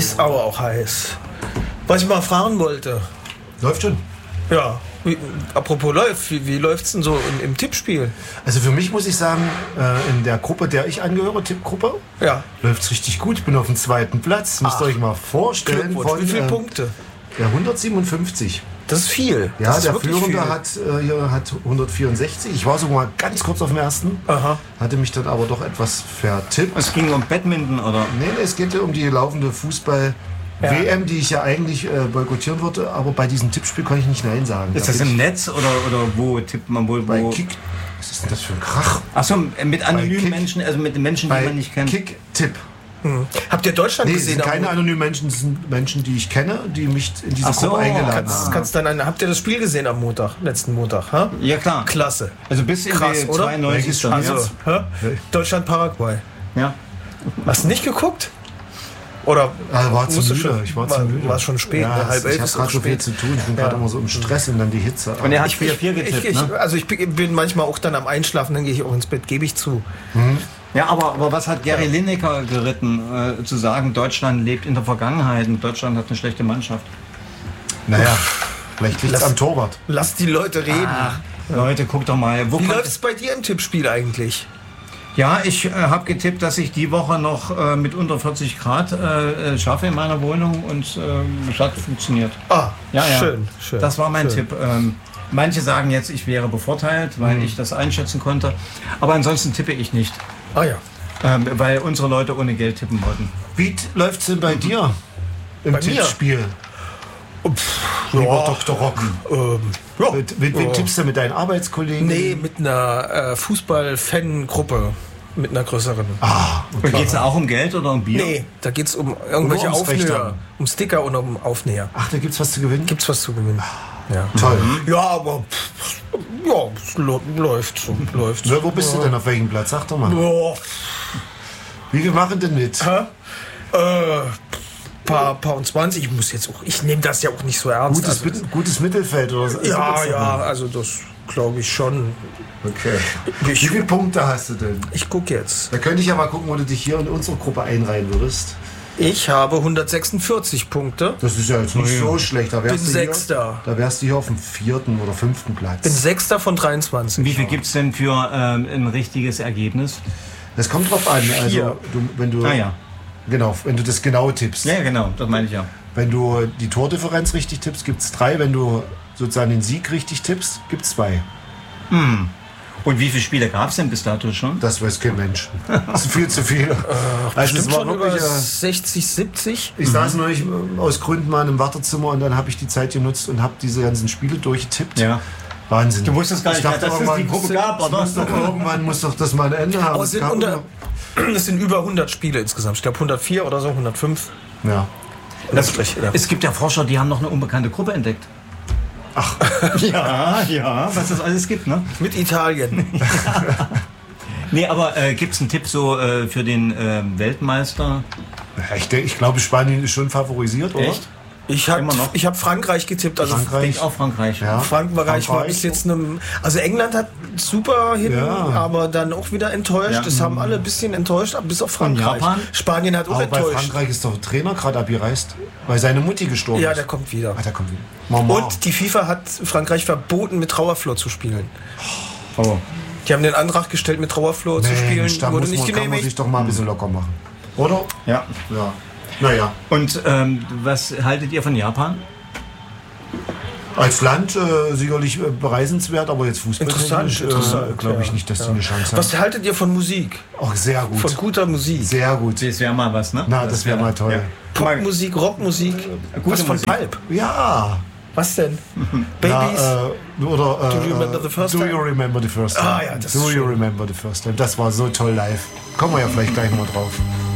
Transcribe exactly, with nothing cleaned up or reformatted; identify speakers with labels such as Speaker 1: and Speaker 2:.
Speaker 1: Ist aber auch heiß. Was ich mal fragen wollte.
Speaker 2: Läuft schon.
Speaker 1: Ja, wie, apropos läuft, wie, wie läuft es denn so im, im Tippspiel?
Speaker 2: Also für mich muss ich sagen, äh, in der Gruppe, der ich angehöre, Tippgruppe,
Speaker 1: ja.
Speaker 2: läuft es richtig gut. Ich bin auf dem zweiten Platz. Müsst ihr euch mal vorstellen.
Speaker 1: Von, wie viele äh, Punkte?
Speaker 2: Ja, hundertsiebenundfünfzig.
Speaker 1: Das ist viel.
Speaker 2: Ja,
Speaker 1: das ist
Speaker 2: der Führende
Speaker 1: viel.
Speaker 2: hat, äh, hier hat hundertvierundsechzig. Ich war sogar ganz kurz auf dem ersten.
Speaker 1: Aha.
Speaker 2: Hatte mich dann aber doch etwas vertippt.
Speaker 3: Es ging um Badminton, oder?
Speaker 2: Nee, nee, es geht um die laufende Fußball- W M, die ich ja eigentlich äh, boykottieren würde, aber bei diesem Tippspiel kann ich nicht Nein sagen.
Speaker 3: Ist
Speaker 2: da
Speaker 3: das im Netz oder, oder wo tippt man wohl?
Speaker 2: Bei
Speaker 3: wo?
Speaker 2: Kick. Was ist denn das für ein Krach?
Speaker 3: Achso, mit anonymen
Speaker 2: Kick,
Speaker 3: Menschen, also mit den Menschen, die
Speaker 2: bei
Speaker 3: man nicht kennt.
Speaker 2: Kick-Tipp.
Speaker 1: Hm. Habt ihr Deutschland
Speaker 2: nee,
Speaker 1: gesehen?
Speaker 2: Nee, keine anonymen Menschen, das sind Menschen, die ich kenne, die mich in diese
Speaker 3: so,
Speaker 2: Gruppe eingeladen
Speaker 1: kannst,
Speaker 2: haben.
Speaker 1: kannst dann eine, habt ihr das Spiel gesehen am Montag, letzten Montag? Ha?
Speaker 3: Ja, klar.
Speaker 1: Klasse.
Speaker 3: Also bis in
Speaker 1: Krass,
Speaker 3: die
Speaker 1: oder?
Speaker 3: zweiundneunzig.
Speaker 1: Also, hä? Deutschland-Paraguay.
Speaker 3: Ja.
Speaker 1: Hast du nicht geguckt? Oder
Speaker 2: ah, war zu müde.
Speaker 1: Schon,
Speaker 2: ich war zu
Speaker 1: war,
Speaker 2: müde.
Speaker 1: War schon spät,
Speaker 2: ja,
Speaker 1: ne? halb elf.
Speaker 2: Ich habe gerade so viel zu tun. Ich bin ja. gerade immer so im Stress und dann die Hitze.
Speaker 3: Und er hat
Speaker 1: ich,
Speaker 3: vier vier getippt,
Speaker 1: ich, ich,
Speaker 3: ne?
Speaker 1: Also ich bin manchmal auch dann am Einschlafen, dann gehe ich auch ins Bett, gebe ich zu.
Speaker 2: Mhm.
Speaker 3: Ja, aber, aber was hat Gary Lineker geritten, äh, zu sagen, Deutschland lebt in der Vergangenheit und Deutschland hat eine schlechte Mannschaft?
Speaker 2: Naja, vielleicht liegt es am Torwart.
Speaker 1: Lass die Leute reden.
Speaker 3: Ach, Leute, guck doch mal. Wo
Speaker 1: Wie läuft es bei dir im Tippspiel eigentlich?
Speaker 3: Ja, ich äh, habe getippt, dass ich die Woche noch äh, mit unter vierzig Grad äh, schaffe in meiner Wohnung und äh, es hat funktioniert.
Speaker 1: Ah,
Speaker 3: ja, ja.
Speaker 1: schön, schön.
Speaker 3: Das war mein
Speaker 1: schön.
Speaker 3: Tipp. Ähm, manche sagen jetzt, ich wäre bevorteilt, weil mhm. ich das einschätzen konnte. Aber ansonsten tippe ich nicht.
Speaker 1: Ah ja.
Speaker 3: Ähm, weil unsere Leute ohne Geld tippen wollten.
Speaker 2: Wie läuft es denn bei dir im
Speaker 1: bei
Speaker 2: Tippspiel?
Speaker 1: Pff,
Speaker 2: Lieber
Speaker 1: ja,
Speaker 2: Doktor Rock.
Speaker 1: Ähm, ja.
Speaker 2: Mit, mit wem
Speaker 1: ja.
Speaker 2: tippst du, mit deinen Arbeitskollegen?
Speaker 1: Nee, mit einer äh, Fußball-Fan-Gruppe. Mit einer größeren.
Speaker 2: Ah, okay.
Speaker 3: Geht es auch um Geld oder um Bier?
Speaker 1: Nee, da geht es um irgendwelche
Speaker 2: ums
Speaker 1: Aufnäher.
Speaker 2: Rechthaben.
Speaker 1: Um Sticker und um Aufnäher.
Speaker 2: Ach, da gibt's was zu gewinnen?
Speaker 1: Gibt's was zu gewinnen. Ja.
Speaker 2: Toll.
Speaker 1: Ja, aber pff, ja, es läuft so. Läuft so.
Speaker 2: Na, wo bist
Speaker 1: ja.
Speaker 2: du denn, auf welchem Platz? Sag doch mal.
Speaker 1: Ja.
Speaker 2: Wie viel machen denn mit?
Speaker 1: Hä? Äh, paar, paar und zwanzig. Ich muss jetzt auch, ich nehme das ja auch nicht so ernst.
Speaker 2: Gutes,
Speaker 1: also,
Speaker 2: gutes Mittelfeld oder so?
Speaker 1: Ja, ja, also das glaube ich schon.
Speaker 2: Okay.
Speaker 1: Ich,
Speaker 2: Wie viele Punkte hast du denn?
Speaker 1: Ich gucke jetzt.
Speaker 2: Da könnte ich ja mal gucken, wo du dich hier in unsere Gruppe einreihen würdest.
Speaker 1: Ich habe hundertsechsundvierzig Punkte.
Speaker 2: Das ist ja jetzt nicht
Speaker 3: Oh,
Speaker 2: so schlecht. Da wärst
Speaker 1: Bin
Speaker 2: du hier,
Speaker 1: Sechster.
Speaker 2: Da wärst du hier auf dem vierten oder fünften Platz.
Speaker 1: Bin Sechster von dreiundzwanzig.
Speaker 3: Wie viel gibt es denn für ähm, ein richtiges Ergebnis?
Speaker 2: Das kommt drauf an. Also, du, wenn du,
Speaker 3: Ah ja.
Speaker 2: Genau, wenn du das genau tippst.
Speaker 3: Ja, genau, das meine ich ja.
Speaker 2: Wenn du die Tordifferenz richtig tippst, gibt es drei. Wenn du sozusagen den Sieg richtig tippst, gibt es zwei.
Speaker 3: Hm. Und wie viele Spiele gab es denn bis dato schon?
Speaker 2: Das weiß kein Mensch. Das ist viel zu viel.
Speaker 1: Äh,
Speaker 2: also es war
Speaker 1: schon
Speaker 2: wirklich,
Speaker 1: über
Speaker 2: äh,
Speaker 1: sechzig, siebzig.
Speaker 2: Ich mhm. saß neulich äh, aus Gründen mal im Wartezimmer und dann habe ich die Zeit genutzt und habe diese ganzen Spiele durchgetippt.
Speaker 3: Ja.
Speaker 2: Wahnsinn.
Speaker 3: Du wusstest gar nicht,
Speaker 2: ich dachte,
Speaker 3: dass es die Gruppe gab, oder?
Speaker 2: Muss doch, irgendwann muss doch das mal ein Ende haben.
Speaker 1: Aber es sind, unter, es sind über hundert Spiele insgesamt. Ich glaube hundertvier oder so, hundertfünf.
Speaker 2: Ja.
Speaker 3: Das, es gibt ja Forscher, die haben noch eine unbekannte Gruppe entdeckt.
Speaker 2: Ach.
Speaker 3: Ja, ja, was es alles gibt, ne?
Speaker 1: Mit Italien.
Speaker 3: Nee, aber äh, gibt es einen Tipp so äh, für den äh, Weltmeister?
Speaker 2: Ich, denk, ich glaube, Spanien ist schon favorisiert, oder?
Speaker 3: Echt?
Speaker 1: Ich habe
Speaker 3: Immer noch?
Speaker 1: hab Frankreich getippt. Also
Speaker 2: Frankreich.
Speaker 3: Ich denke auch Frankreich.
Speaker 2: Ja.
Speaker 1: Frankreich war
Speaker 2: Frankreich.
Speaker 1: bis jetzt einem. Also England hat super hin,
Speaker 2: Ja.
Speaker 1: aber dann auch wieder enttäuscht.
Speaker 3: Ja.
Speaker 1: Das haben alle ein bisschen enttäuscht, bis auf Frankreich.
Speaker 3: Japan?
Speaker 1: Spanien hat auch
Speaker 2: Aber bei
Speaker 1: enttäuscht.
Speaker 2: Frankreich ist doch der Trainer gerade abgereist, weil seine Mutti gestorben
Speaker 1: Ja,
Speaker 2: ist.
Speaker 1: der kommt wieder.
Speaker 2: Ah, der kommt wieder. Mama.
Speaker 1: Und die FIFA hat Frankreich verboten, mit Trauerflor zu spielen.
Speaker 3: Oh.
Speaker 1: Die haben den Antrag gestellt, mit Trauerflor zu spielen.
Speaker 2: Mensch, da
Speaker 1: Wurde
Speaker 2: muss
Speaker 1: nicht
Speaker 2: man, kann man
Speaker 1: genehmigt.
Speaker 2: sich doch mal ein bisschen locker machen. Oder?
Speaker 3: Ja.
Speaker 2: Ja. Naja.
Speaker 3: Und ähm, was haltet ihr von Japan?
Speaker 2: Als Land äh, sicherlich äh, bereisenswert, aber jetzt
Speaker 1: Interessant,
Speaker 2: fußballtechnisch
Speaker 1: interessant,
Speaker 2: äh, glaube ich
Speaker 1: ja,
Speaker 2: nicht, dass
Speaker 1: ja.
Speaker 2: die eine Chance haben.
Speaker 1: Was haltet ihr von Musik?
Speaker 2: Auch sehr gut.
Speaker 1: Von guter Musik?
Speaker 2: Sehr gut.
Speaker 3: Das wäre mal was, ne?
Speaker 2: Na, das wäre mal toll.
Speaker 3: Ja.
Speaker 1: Popmusik, Rockmusik?
Speaker 3: Gute
Speaker 1: Was von
Speaker 3: Musik.
Speaker 1: Pulp?
Speaker 2: Ja.
Speaker 1: Was denn?
Speaker 2: Na,
Speaker 1: Babies?
Speaker 2: äh, oder, äh,
Speaker 1: Do you remember the first
Speaker 2: do
Speaker 1: time?
Speaker 2: you remember the first time?
Speaker 1: Ah, ja, das
Speaker 2: Do
Speaker 1: ist
Speaker 2: you
Speaker 1: schön.
Speaker 2: remember the first time? Das war so toll live. Kommen wir ja vielleicht gleich mal drauf.